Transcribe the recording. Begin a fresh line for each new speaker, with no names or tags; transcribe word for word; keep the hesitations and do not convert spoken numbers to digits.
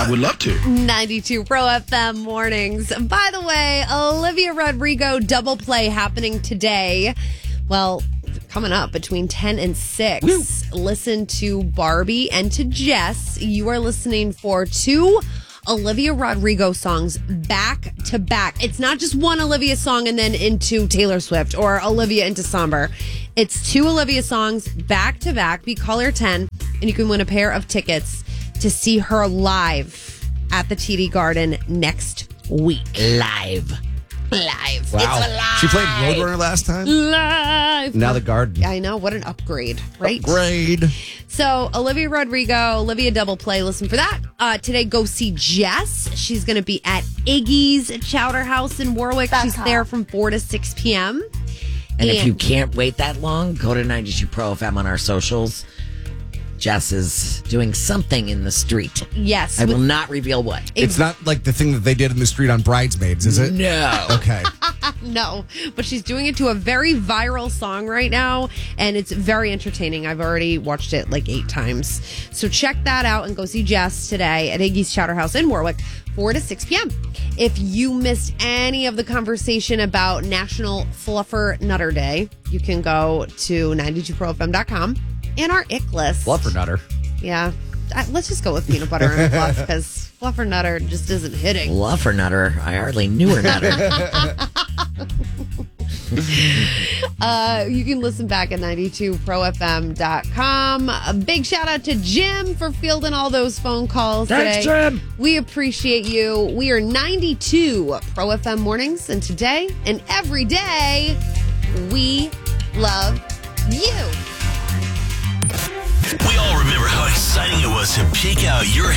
I would love to.
ninety-two Pro F M mornings. By the way, Olivia Rodrigo double play happening today. Well, coming up between ten and six. Woo. Listen to Barbie and to Jess. You are listening for two Olivia Rodrigo songs back to back. It's not just one Olivia song and then into Taylor Swift or Olivia into Somber. It's two Olivia songs back to back. Be caller ten and you can win a pair of tickets to see her live at the T D Garden next week.
Live.
Live.
Wow.
It's alive.
She played Roadrunner last time?
Live.
Now the Garden.
I know. What an upgrade, right?
Upgrade.
So, Olivia Rodrigo, Olivia double play. Listen for that. Uh, today, go see Jess. She's going to be at Iggy's Chowder House in Warwick.
That's
She's
hot.
there from four to six p.m.
And, and if you can't wait that long, go to ninety-two Pro F M on our socials. Jess is doing something in the street.
Yes.
I
with-
will not reveal what.
It's not like the thing that they did in the street on Bridesmaids, is it?
No.
Okay.
No, but she's doing it to a very viral song right now, and it's very entertaining. I've already watched it like eight times. So check that out and go see Jess today at Iggy's Chowder House in Warwick, four to six p.m. If you missed any of the conversation about National Fluffer Nutter Day, you can go to ninety-two pro f m dot com and our ick list.
Fluffer Nutter.
Yeah. I, let's just go with peanut butter and fluff because Fluffer Nutter just isn't hitting.
Fluffer Nutter. I hardly knew her Nutter.
Uh, you can listen back at ninety-two pro f m dot com. A big shout out to Jim for fielding all those phone calls
Thanks,
today.
Jim.
We appreciate you. We are ninety-two Pro F M mornings, and today and every day, we love you.
We all remember how exciting it was to pick out your